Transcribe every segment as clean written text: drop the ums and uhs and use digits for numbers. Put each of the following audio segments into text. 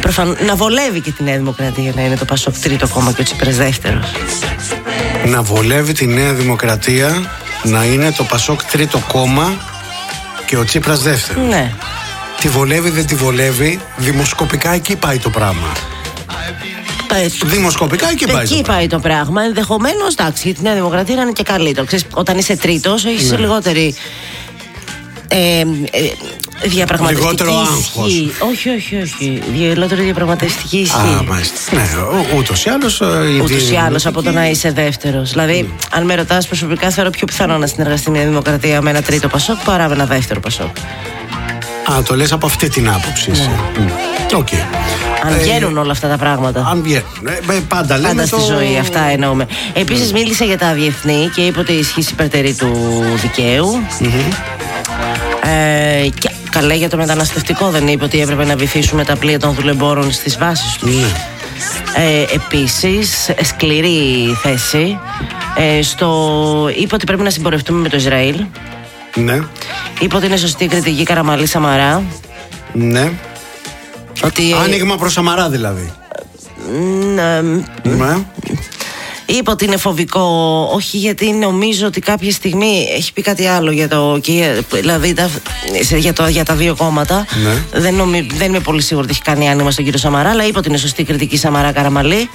Να βολεύει και τη Νέα Δημοκρατία να είναι το Πασόκ τρίτο κόμμα και ο Τσίπρας δεύτερος. Να βολεύει τη Νέα Δημοκρατία να είναι το Πασόκ τρίτο κόμμα και ο Τσίπρας δεύτερος. Ναι. Τη βολεύει, δεν τη βολεύει. Δημοσκοπικά εκεί πάει το πράγμα. Δημοσκοπικά εκεί πάει το πράγμα. Ενδεχομένως, εντάξει, για τη Νέα Δημοκρατία να είναι και καλύτερο. Ξέρεις, όταν είσαι τρίτος, έχεις λιγότερη διαπραγματευτική λιγότερο άγχος. Όχι. Λιγότερη διαπραγματευτική ισχύ. Μάλιστα. Ναι, ούτως ή άλλως από το να είσαι δεύτερος. Δηλαδή, αν με ρωτάς προσωπικά, θεωρώ πιο πιθανό να συνεργαστεί η Νέα Δημοκρατία με ένα τρίτο Πασόκ παρά με ένα δεύτερο Πασόκ. Το λες από αυτή την άποψη. Okay. Αν βγαίνουν όλα αυτά τα πράγματα. Αν βγαίνουν. Πάντα λέμε στη ζωή, αυτά εννοούμε. Επίσης μίλησε για τα διεθνή και είπε ότι ισχύει υπερτερή του δικαίου. Και καλά, για το μεταναστευτικό δεν είπε ότι έπρεπε να βυθίσουμε τα πλοία των δουλεμπόρων στις βάσεις τους. Επίσης, σκληρή θέση. Είπε ότι πρέπει να συμπορευτούμε με το Ισραήλ. Ναι. Είπε ότι είναι σωστή η κριτική Καραμαλή Σαμαρά. Ναι. Ότι, άνοιγμα προς Σαμαρά δηλαδή. Ναι. Είπε ότι είναι φοβικό, όχι γιατί νομίζω ότι κάποια στιγμή έχει πει κάτι άλλο δηλαδή για τα δύο κόμματα. Ναι. Δεν είμαι πολύ σίγουρη ότι έχει κάνει άνοιγμα στον κύριο Σαμαρά, αλλά είπε ότι είναι σωστή η κριτική Σαμαρά Καραμαλή.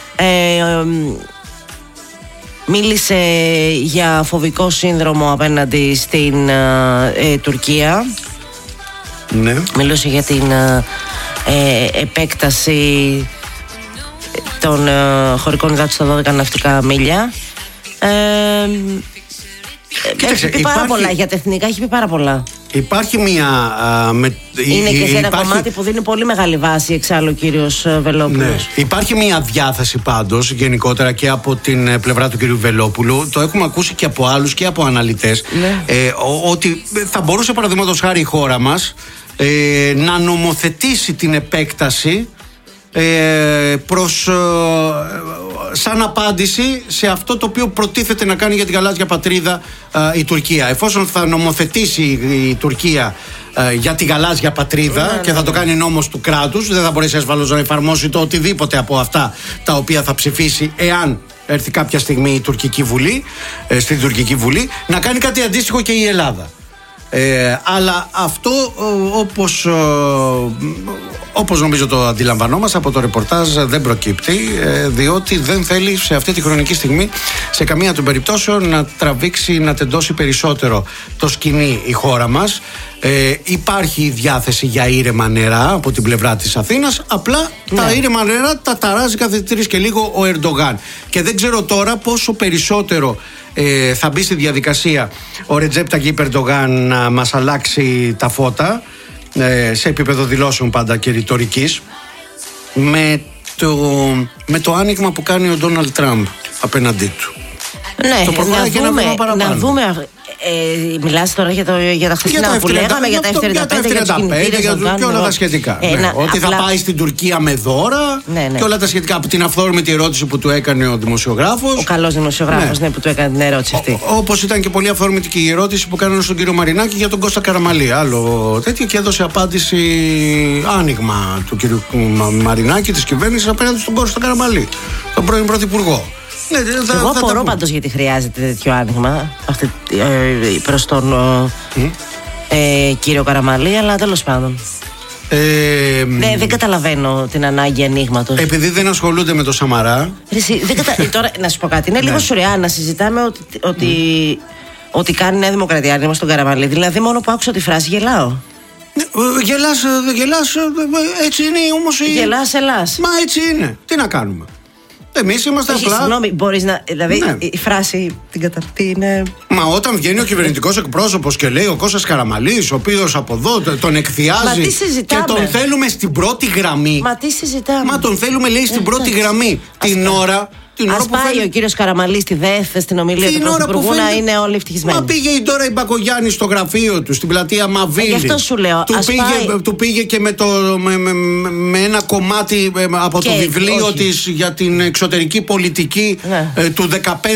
Μίλησε για φοβικό σύνδρομο απέναντι στην Τουρκία. Ναι. Μιλούσε για την επέκταση των χωρικών υδάτων στα 12 ναυτικά μίλια. Έχει πει πάρα πολλά για τα εθνικά, έχει πει πάρα πολλά. Υπάρχει μια... είναι και σε ένα κομμάτι που δίνει πολύ μεγάλη βάση εξάλλου ο κύριος Βελόπουλος. Ναι. Υπάρχει μια διάθεση πάντως γενικότερα και από την πλευρά του κύριου Βελόπουλου. Το έχουμε ακούσει και από άλλους και από αναλυτές. Ναι. Ότι θα μπορούσε παραδείγματος χάρη η χώρα μας να νομοθετήσει την επέκταση σαν απάντηση σε αυτό το οποίο προτίθεται να κάνει για την γαλάζια πατρίδα η Τουρκία. Εφόσον θα νομοθετήσει η Τουρκία για τη γαλάζια πατρίδα και θα το κάνει νόμος του κράτους, δεν θα μπορέσει ασφαλώς να εφαρμόσει το οτιδήποτε από αυτά τα οποία θα ψηφίσει εάν έρθει κάποια στιγμή η Τουρκική Βουλή, στην Τουρκική Βουλή, να κάνει κάτι αντίστοιχο και η Ελλάδα. Αλλά αυτό όπως νομίζω το αντιλαμβανόμαστε από το ρεπορτάζ δεν προκύπτει, διότι δεν θέλει σε αυτή τη χρονική στιγμή σε καμία των περιπτώσεων να τραβήξει, να τεντώσει περισσότερο το σκηνή η χώρα μας. Υπάρχει διάθεση για ήρεμα νερά από την πλευρά της Αθήνας, απλά τα ήρεμα νερά τα ταράζει κάθε τρεις και λίγο ο Ερντογάν, και δεν ξέρω τώρα πόσο περισσότερο θα μπει στη διαδικασία ο Ρετζέπ Ταγιίπ Ερντογάν να μας αλλάξει τα φώτα σε επίπεδο δηλώσεων πάντα και ρητορικής με το άνοιγμα που κάνει ο Ντόναλντ Τραμπ απέναντί του. Ναι, το προχωράει και να δούμε. Μιλάς τώρα για τα χθεσινά που λέγαμε, για τα F-35, και όλα τα σχετικά. Ότι θα πάει στην Τουρκία με δώρα και όλα τα σχετικά. Από την αυθόρμητη ερώτηση που του έκανε ο δημοσιογράφος. Ο καλός δημοσιογράφος που του έκανε την ερώτηση αυτή. Όπως ήταν και πολύ αυθόρμητη και η ερώτηση που κάνανε στον κύριο Μαρινάκη για τον Κώστα Καραμαλή. Άλλο τέτοιο, και έδωσε απάντηση άνοιγμα του κύριου Μαρινάκη, της κυβέρνησης, απέναντι στον Κώστα Καραμαλή, τον πρώην πρωθυπουργό. Εγώ απορώ πάντως γιατί χρειάζεται τέτοιο άνοιγμα προς τον κύριο Καραμαλή, αλλά τέλος πάντων. Δεν καταλαβαίνω την ανάγκη ανοίγματος. Επειδή δεν ασχολούνται με το Σαμαρά. Τώρα να σου πω κάτι. Είναι λίγο σουρεά να συζητάμε ότι κάνει η Νέα Δημοκρατία άνοιγμα στον Καραμαλή. Δηλαδή, μόνο που άκουσα τη φράση γελάω. Γελάς, έτσι είναι όμως. Γελάς, ελάς. Μα έτσι είναι. Τι να κάνουμε. Εμείς είμαστε απλά. Συγγνώμη, μπορείς να. Δηλαδή, η φράση την καταρτή είναι. Μα όταν βγαίνει ο κυβερνητικός εκπρόσωπος και λέει ο Κώστας Καραμαλής, ο οποίος από εδώ τον εκθιάζει και τον θέλουμε στην πρώτη γραμμή. Μα τι συζητάμε. Μα τον θέλουμε, λέει, στην πρώτη γραμμή. Την ώρα Ας πάει ο κύριος Καραμανλής στη ΔΕΘ, στην ομιλία του Πρωθυπουργού, να είναι όλοι ευτυχισμένοι. Μα πήγε η Ντόρα η Μπακογιάννη στο γραφείο του, στην πλατεία Μαβίλη. Γι' αυτό σου λέω. Του πήγε και με ένα κομμάτι από το βιβλίο της για την εξωτερική πολιτική του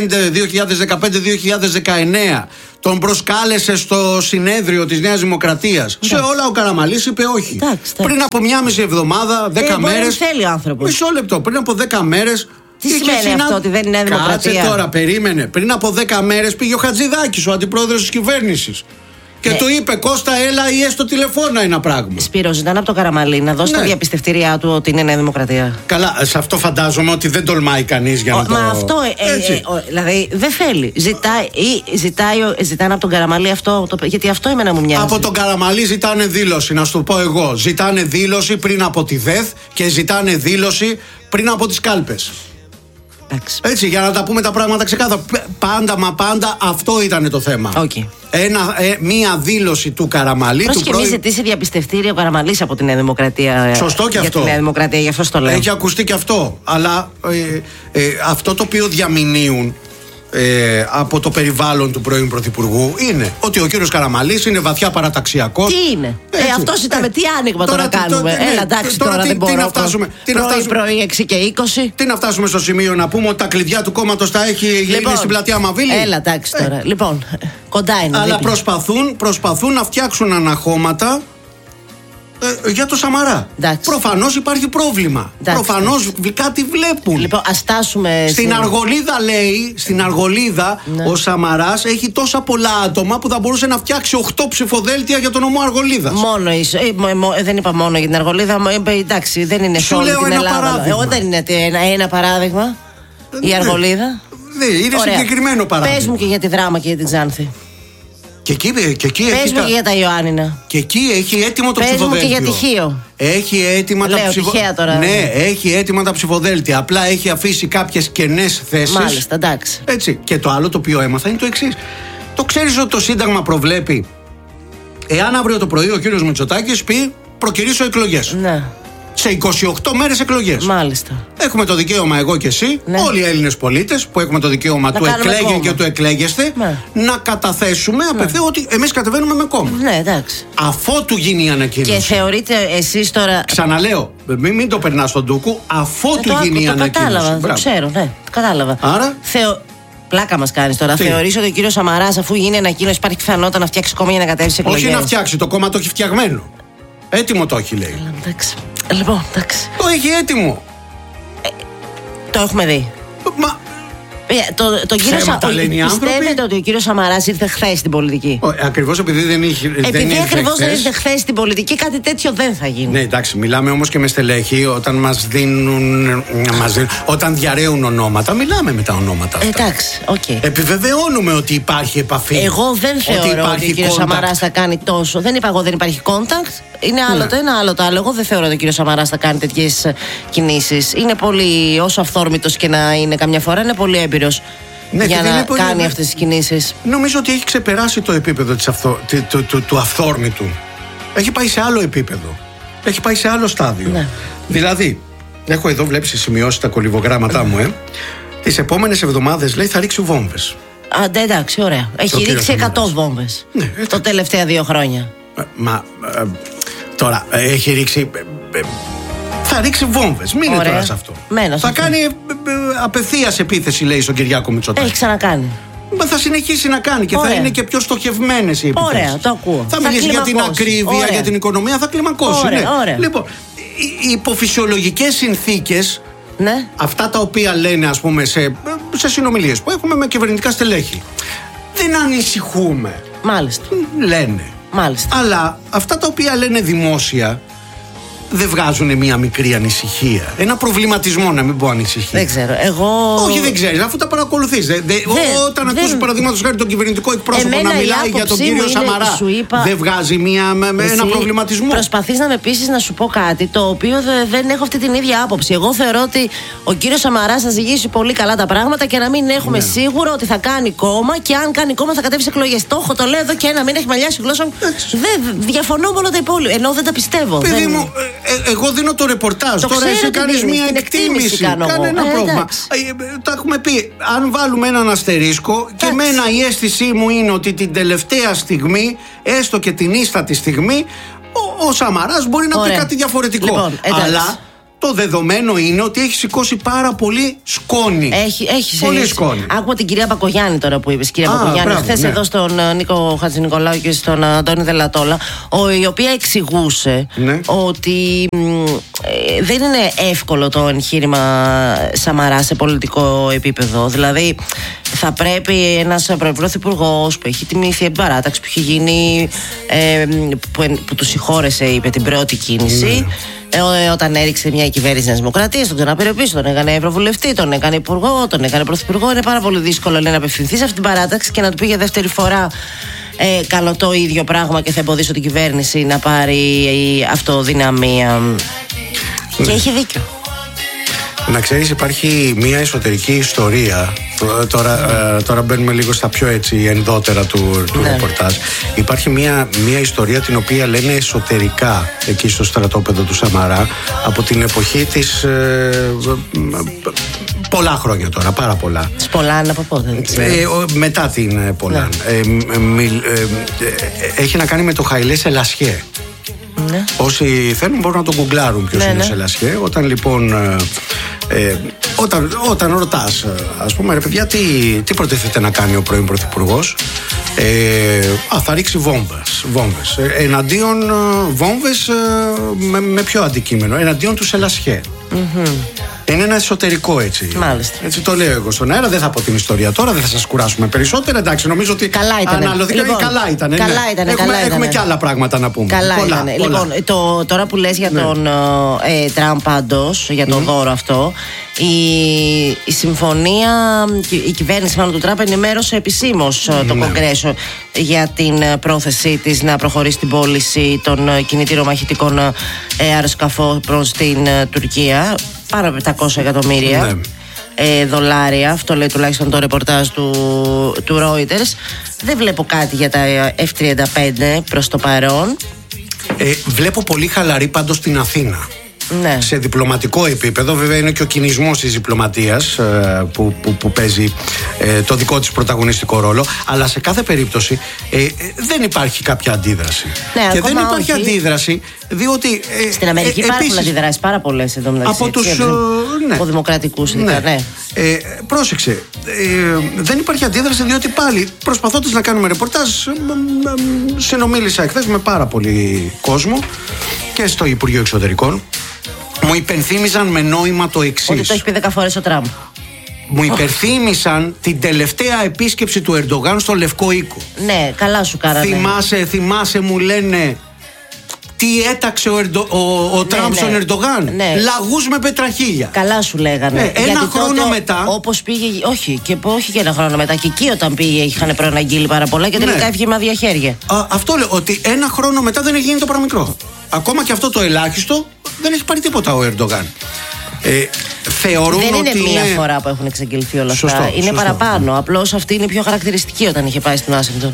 2015-2019. Τον προσκάλεσε στο συνέδριο της Νέας Δημοκρατίας. Σε όλα ο Καραμανλής είπε όχι. Πριν από 1,5 εβδομάδα, 10 μέρες. Θέλει ο άνθρωπος. Μισό λεπτό. Πριν από 10 μέρες. Τι σημαίνει αυτό, ότι δεν είναι Νέα Δημοκρατία? Κάτσε τώρα, περίμενε. Πριν από 10 μέρες πήγε ο Χατζηδάκης, ο αντιπρόεδρος της κυβέρνησης. Και του είπε, Κώστα, έλα ή έστω τηλεφώνα ένα πράγμα. Σπύρο, ζητάνε από τον Καραμανλή να δώσει τα διαπιστευτήριά του ότι είναι Νέα Δημοκρατία. Καλά, σε αυτό φαντάζομαι ότι δεν τολμάει κανείς για να το. Μα αυτό. Δηλαδή δεν θέλει. Ζητάνε από τον Καραμανλή αυτό. Γιατί αυτό εμένα μου μοιάζει. Από τον Καραμανλή ζητάνε δήλωση, να σου το πω εγώ. Ζητάνε δήλωση πριν από τη ΔΕΘ και ζητάνε δήλωση πριν από τις κάλπες. Έτσι, για να τα πούμε τα πράγματα ξεκάθαρα. Πάντα αυτό ήταν το θέμα. Μία δήλωση του Καραμανλή. Έχει ζητήσει διαπιστευτήριο ο Καραμανλής από τη Νέα Δημοκρατία. Σωστό και αυτό. Για τη Νέα Δημοκρατία, γι' αυτό το λέω. Έχει ακουστεί και αυτό. Αλλά αυτό το οποίο διαμηνύουν από το περιβάλλον του πρώην Πρωθυπουργού είναι ότι ο κύριος Καραμανλής είναι βαθιά παραταξιακός. Τι είναι? Αυτός ήταν με τι άνοιγμα τώρα κάνουμε. Έλα, εντάξει, τώρα δεν μπορώ. Πρωί 6 και 20. Τι να φτάσουμε στο σημείο να πούμε ότι τα κλειδιά του κόμματος τα έχει γίνει στην πλατεία Μαβίλη. Έλα, εντάξει τώρα. Λοιπόν, κοντά είναι. Αλλά προσπαθούν να φτιάξουν αναχώματα για το Σαμαρά. Προφανώς υπάρχει πρόβλημα. Προφανώς κάτι βλέπουν. Λοιπόν, ας στάσουμε. Στην Αργολίδα λέει, ο Σαμαράς έχει τόσα πολλά άτομα που θα μπορούσε να φτιάξει 8 ψηφοδέλτια για τον νομό Αργολίδας. Δεν είπα μόνο για την Αργολίδα. Εντάξει, δεν είναι σε όλη την Ελλάδα. Δεν είναι ένα παράδειγμα η Αργολίδα. Είναι συγκεκριμένο παράδειγμα. Πες μου και για τη Δράμα και για την Ξάνθη. Και εκεί πες μου και για τα Ιωάννινα. Και εκεί έχει έτοιμο το ψηφοδέλτιο. Πες μου και για τυχείο. Έχει έτοιμα τα ψηφοδέλτια. Ναι, έχει έτοιμα τα ψηφοδέλτια. Απλά έχει αφήσει κάποιες κενές θέσεις. Μάλιστα, εντάξει. Έτσι. Και το άλλο το οποίο έμαθα είναι το εξής. Το ξέρεις ότι το Σύνταγμα προβλέπει, εάν αύριο το πρωί ο κύριος Μητσοτάκης πει προκυρήσω εκλογές. Ναι. Σε 28 μέρες εκλογές. Μάλιστα. Έχουμε το δικαίωμα, εγώ και εσύ, όλοι οι Έλληνες πολίτες που έχουμε το δικαίωμα του εκλέγεν και του εκλέγεστε, να καταθέσουμε απευθεία ότι εμείς κατεβαίνουμε με κόμμα. Ναι, εντάξει. Αφότου γίνει η ανακοίνωση. Και θεωρείτε εσείς τώρα. Ξαναλέω, μην το περνάς στον Ντούκου, αφότου γίνει η ανακοίνωση. Κατάλαβα, το ξέρω, ναι, κατάλαβα. Άρα. Πλάκα μας κάνεις τώρα. Θεωρείς ότι ο κύριος Σαμαράς, αφού γίνει ανακοίνωση, υπάρχει πιθανότητα να φτιάξει κόμμα για να κατέβει σε εκλογές? Όχι να φτιάξει, το κόμμα το έχει φτιαγμένο. Έτοιμο το έχει, λέει. Εντάξει. Λοιπόν, εντάξει. Το έχει έτοιμο. Το έχουμε δει. Μα. Πιστεύετε ότι ο κύριος Σαμαράς ήρθε χθες στην πολιτική? Ακριβώς επειδή δεν ήρθε. Επειδή ακριβώς δεν ήρθε χθες στην πολιτική, κάτι τέτοιο δεν θα γίνει. Ναι, εντάξει, μιλάμε όμως και με στελέχη όταν μας δίνουν. Όταν διαρρέουν ονόματα, μιλάμε με τα ονόματα αυτά. Εντάξει, οκ. Επιβεβαιώνουμε ότι υπάρχει επαφή. Εγώ δεν θεωρώ ότι ο κύριος Σαμαράς θα κάνει τόσο. Δεν είπα εγώ δεν υπάρχει contact. Είναι άλλο το ένα, άλλο το άλλο. Εγώ δεν θεωρώ ότι ο κύριος Σαμαράς θα κάνει τέτοιες κινήσεις. Είναι πολύ, όσο αυθόρμητος και να είναι καμιά φορά, είναι πολύ έμπειρος για να κάνει αυτές τις κινήσεις. Νομίζω ότι έχει ξεπεράσει το επίπεδο του αυθόρμητου. Έχει πάει σε άλλο επίπεδο. Έχει πάει σε άλλο στάδιο. Ναι. Δηλαδή, έχω εδώ, βλέπεις, σημειώσει τα κολυβογράμματά μου, τις επόμενες εβδομάδες λέει θα ρίξει βόμβες. Εντάξει, ωραία. Έχει ρίξει 100 βόμβες τα τελευταία 2 χρόνια. Τώρα έχει ρίξει. Θα ρίξει βόμβες. Μην είναι τώρα σε αυτό. Θα κάνει απευθείας επίθεση, λέει, στον Κυριάκο Μητσοτάκη. Έχει ξανακάνει. Θα συνεχίσει να κάνει και θα είναι και πιο στοχευμένες οι επιθέσεις. Ωραία, το ακούω. Θα μιλήσει για την ακρίβεια, για την οικονομία, θα κλιμακώσει. Ωραία. Λοιπόν, οι υποφυσιολογικές συνθήκες, αυτά τα οποία λένε, ας πούμε, σε συνομιλίες που έχουμε με κυβερνητικά στελέχη, δεν ανησυχούμε. Μάλιστα. Λένε. Μάλιστα. Αλλά αυτά τα οποία λένε δημόσια δεν βγάζουν μια μικρή ανησυχία. Ένα προβληματισμό, να μην πω ανησυχία. Δεν ξέρω. Όχι, δεν ξέρεις, αφού τα παρακολουθείς. Όταν ακούσεις παραδείγματος χάρη τον κυβερνητικό εκπρόσωπο να μιλάει για τον κύριο Σαμαρά, δεν βγάζει ένα προβληματισμό. Προσπαθείς να με πείσεις να σου πω κάτι το οποίο δεν έχω αυτή την ίδια άποψη. Εγώ θεωρώ ότι ο κύριος Σαμαράς θα ζυγίσει πολύ καλά τα πράγματα και να μην έχουμε σίγουρο ότι θα κάνει κόμμα και αν κάνει κόμμα θα κατέβει σε εκλογές. Το λέω εδώ και ένα μήνα, έχει μαλλιάσει η γλώσσα μου. Διαφωνώ με όλα τα υπόλοιπα. Ενώ δεν τα πιστεύω. Παιδί μου, Εγώ δίνω το ρεπορτάζ. Τώρα εσύ κάνεις μια εκτίμηση. Κανένα πρόβλημα. Τα έχουμε πει. Αν βάλουμε έναν αστερίσκο, και εμένα η αίσθησή μου είναι ότι την τελευταία στιγμή, έστω και την ίστατη στιγμή, ο Σαμαράς μπορεί να πει κάτι διαφορετικό. Λοιπόν, αλλά το δεδομένο είναι ότι έχει σηκώσει πάρα πολύ σκόνη. Έχει πολύ σκόνη. Άκουγα την κυρία Πακογιάννη τώρα που είπες. Κυρία Πακογιάννη, χθες εδώ στον Νίκο Χατζηνικολάου και στον Αντώνη Δελατόλα, η οποία εξηγούσε ότι δεν είναι εύκολο το εγχείρημα Σαμαρά σε πολιτικό επίπεδο. Δηλαδή, θα πρέπει ένας πρωθυπουργός που έχει τιμήσει την παράταξη που έχει γίνει, που του συγχώρεσε, είπε, την πρώτη κίνηση. Όταν έριξε μια κυβέρνηση της Δημοκρατίας, τον ξαναπήρε πίσω, τον έκανε ευρωβουλευτή, τον έκανε υπουργό, τον έκανε πρωθυπουργό. Είναι πάρα πολύ δύσκολο να απευθυνθεί σε αυτή την παράταξη και να του πει για δεύτερη φορά κάνω το ίδιο πράγμα και θα εμποδίσω την κυβέρνηση να πάρει αυτοδυναμία. Και έχει δίκιο. Να ξέρεις, υπάρχει μια εσωτερική ιστορία. Τώρα μπαίνουμε λίγο στα πιο έτσι ενδότερα του ρεπορτάζ. Υπάρχει μια ιστορία την οποία λένε εσωτερικά εκεί στο στρατόπεδο του Σαμαρά από την εποχή της πολλά χρόνια τώρα, πάρα πολλά. Σπολάν από πότε, δεν ξέρω. Μετά την Πολάν. Έχει να κάνει με το Χαϊλέ Σελασιέ. Ναι. Όσοι θέλουν μπορούν να το γκουγκλάρουν ποιος είναι ο Σελασιέ. Όταν λοιπόν όταν ρωτάς, ας πούμε, ρε παιδιά, τι προτίθεται να κάνει ο πρώην πρωθυπουργός, θα ρίξει βόμβες. Εναντίον βόμβες με ποιο αντικείμενο? Εναντίον του Σελασιέ. Είναι ένα εσωτερικό έτσι. Μάλιστα. Έτσι το λέω εγώ στον αέρα. Δεν θα πω την ιστορία τώρα, δεν θα σας κουράσουμε περισσότερα. Εντάξει, νομίζω ότι καλά ήταν. Λοιπόν, καλά ήταν. Έχουμε και άλλα πράγματα να πούμε. Καλά ήταν. Λοιπόν, τώρα που λες για τον Τραμπ, πάντως, για τον δώρο αυτό, η συμφωνία, η κυβέρνηση μάλλον του Τραμπ ενημέρωσε επισήμως το Κογκρέσο για την πρόθεσή της να προχωρήσει την πώληση των κινητήρων μαχητικών αεροσκαφών προς την Τουρκία. Πάρα από 700 εκατομμύρια δολάρια. Αυτό λέει τουλάχιστον το ρεπορτάζ του Reuters. Δεν βλέπω κάτι για τα F-35 προς το παρόν. Βλέπω πολύ χαλαρή πάντως στην Αθήνα. Ναι. Σε διπλωματικό επίπεδο, βέβαια είναι και ο κινησμός της διπλωματίας που παίζει το δικό της πρωταγωνιστικό ρόλο, αλλά σε κάθε περίπτωση δεν υπάρχει κάποια αντίδραση. Ναι, και δεν υπάρχει αντίδραση διότι στην Αμερική υπάρχουν αντιδράσεις πάρα πολλές εδώ μεταξύ, από τους από δημοκρατικούς ναι. Πρόσεξε, δεν υπάρχει αντίδραση διότι πάλι προσπαθώντας να κάνουμε ρεπορτάζ συνομίλησα εχθές με πάρα πολύ κόσμο και στο Υπουργείο Εξωτερικών. Μου υπενθύμιζαν με νόημα το εξής. Ότι το έχει πει 10 φορές ο Τραμπ. Μου υπενθύμισαν την τελευταία επίσκεψη του Ερντογάν στο Λευκό Οίκο. Ναι, καλά σου κάνανε. Θυμάσαι μου λένε τι έταξε ο Τραμπ στον Ερντογάν. Ναι. Λαγούς με πετραχίλια. Καλά σου λέγανε. Ένα χρόνο μετά. Όπως πήγε, όχι και ένα χρόνο μετά. Και εκεί όταν πήγε είχαν προαναγγείλει πάρα πολλά και τελικά έφυγε με άδεια χέρια. Αυτό λέω, ότι ένα χρόνο μετά δεν έχει γίνει το παραμικρό. Ακόμα και αυτό το ελάχιστο δεν έχει πάρει τίποτα ο Ερντογάν. Θεωρούν δεν ότι είναι μία φορά που έχουν εξαγγελθεί όλα αυτά. Είναι παραπάνω. Απλώς αυτή είναι πιο χαρακτηριστική όταν είχε πάει στην Ουάσιγκτον.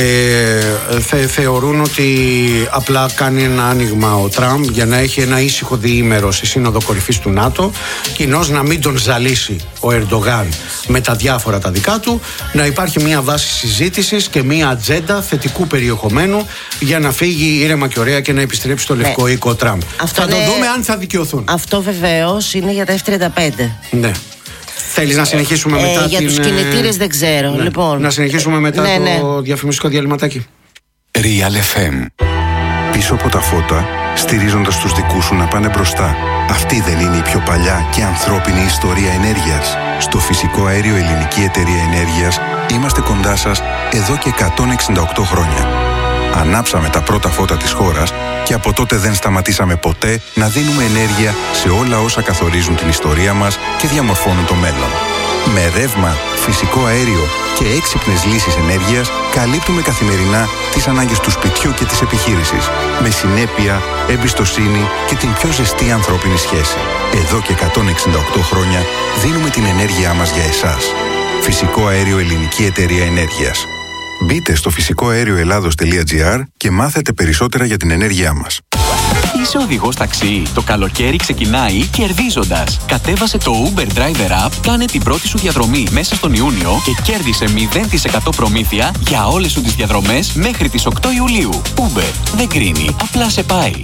Θεωρούν ότι απλά κάνει ένα άνοιγμα ο Τραμπ για να έχει ένα ήσυχο διήμερο στη Σύνοδο Κορυφής του ΝΑΤΟ, κοινώς να μην τον ζαλίσει ο Ερντογάν με τα διάφορα τα δικά του, να υπάρχει μια βάση συζήτησης και μια ατζέντα θετικού περιεχομένου για να φύγει ήρεμα και ωραία και να επιστρέψει στο Λευκό Οίκο ο Τραμπ. Θα το δούμε αν θα δικαιωθούν. Αυτό βεβαίως είναι για τα F-35. Ναι. Θέλεις να συνεχίσουμε μετά για τους κινητήρες δεν ξέρω. Ναι. Λοιπόν, να συνεχίσουμε μετά το διαφημιστικό διαλυματάκι. Real FM. Πίσω από τα φώτα, στηρίζοντας τους δικούς σου να πάνε μπροστά. Αυτή δεν είναι η πιο παλιά και ανθρώπινη ιστορία ενέργειας? Στο Φυσικό Αέριο Ελληνική Εταιρεία Ενέργειας είμαστε κοντά σας εδώ και 168 χρόνια. Ανάψαμε τα πρώτα φώτα της χώρας και από τότε δεν σταματήσαμε ποτέ να δίνουμε ενέργεια σε όλα όσα καθορίζουν την ιστορία μας και διαμορφώνουν το μέλλον. Με ρεύμα, φυσικό αέριο και έξυπνες λύσεις ενέργειας καλύπτουμε καθημερινά τις ανάγκες του σπιτιού και της επιχείρησης. Με συνέπεια, εμπιστοσύνη και την πιο ζεστή ανθρώπινη σχέση. Εδώ και 168 χρόνια δίνουμε την ενέργειά μας για εσάς. Φυσικό Αέριο Ελληνική Εταιρεία Ενέργειας. Μπείτε στο φυσικοαέρioελλάδος.gr και μάθετε περισσότερα για την ενέργειά μας. Είσαι οδηγός ταξί. Το καλοκαίρι ξεκινάει κερδίζοντας. Κατέβασε το Uber Driver App, κάνε την πρώτη σου διαδρομή μέσα στον Ιούνιο και κέρδισε 0% προμήθεια για όλες σου τις διαδρομές μέχρι τις 8 Ιουλίου. Uber δεν κρίνει, απλά σε πάει.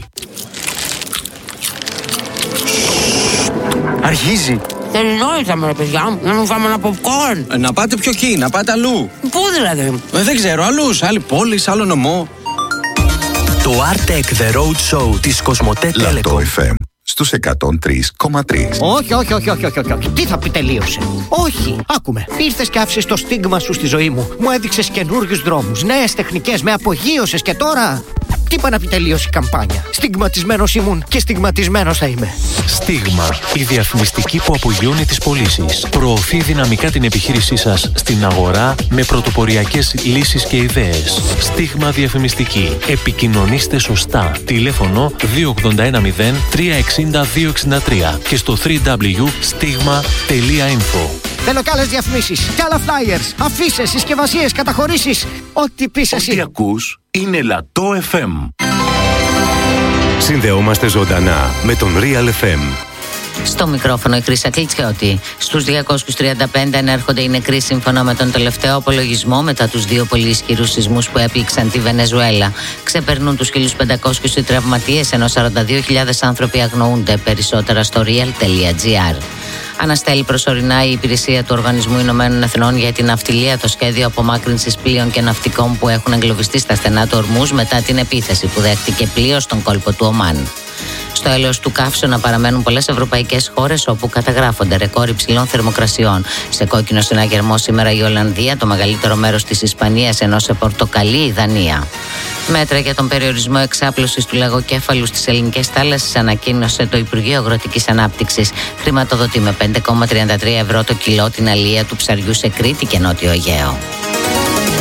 Αρχίζει. Τελειώ ήρθαμε ρε παιδιά, να μην φάμε ένα popcorn. Να πάτε πιο εκεί, να πάτε αλλού. Πού δηλαδή? Δεν ξέρω, αλλού, σε άλλη πόλη, σε άλλο νομό. Το Artec The Road Show της Κοσμοτέ Telecom. Λατό FM στους 103,3. Όχι. Τι θα πει τελείωσε? Όχι. Άκουμε. Ήρθες και άφησες το στίγμα σου στη ζωή μου. Μου έδειξες καινούριους δρόμους, νέες τεχνικές, με απογείωσες και τώρα. Τι είπα να πει τελείωσε η καμπάνια? Στιγματισμένος ήμουν και στιγματισμένος θα είμαι. Στίγμα. Η διαφημιστική που απογειώνει τις πωλήσεις. Προωθεί δυναμικά την επιχείρησή σας στην αγορά με πρωτοποριακές λύσεις και ιδέες. Στίγμα διαφημιστική. Επικοινωνήστε σωστά. Τηλέφωνο 2810 360 263 και στο www.stigma.info. Θέλω κι άλλες διαφημίσεις, κι άλλα flyers, αφήσεις, συσκευασίες, καταχωρήσεις. Ό,τι πεις εσύ. Ό,τι ακούς είναι Λατό FM. Συνδεόμαστε ζωντανά με τον Real FM. Στο μικρόφωνο η Χρύσα Κλιτσιώτη. Στους 235 ενέρχονται οι νεκροί σύμφωνα με τον τελευταίο απολογισμό μετά τους 2 πολύ ισχυρούς σεισμούς που έπληξαν τη Βενεζουέλα. Ξεπερνούν τους 1.500 οι τραυματίες, ενώ 42.000 άνθρωποι αγνοούνται. Περισσότερα στο real.gr. Αναστέλει προσωρινά η υπηρεσία του Οργανισμού Ηνωμένων Εθνών για την Ναυτιλία το σχέδιο απομάκρυνσης πλοίων και ναυτικών που έχουν εγκλωβιστεί στα στενά του Ορμούζ μετά την επίθεση που δέχτηκε πλοίο στον κόλπο του Ομάν. Στο έλεος του καύσωνα παραμένουν πολλές ευρωπαϊκές χώρες όπου καταγράφονται ρεκόρ υψηλών θερμοκρασιών. Σε κόκκινο συναγερμό σήμερα η Ολλανδία, το μεγαλύτερο μέρος της Ισπανίας, ενώ σε πορτοκαλί η Δανία. Μέτρα για τον περιορισμό εξάπλωσης του λαγοκέφαλου στις ελληνικές θάλασσες ανακοίνωσε το Υπουργείο Αγροτικής Ανάπτυξης. Χρηματοδοτεί με 5,33 ευρώ το κιλό την αλεία του ψαριού σε Κρήτη και Νότιο Αιγαίο.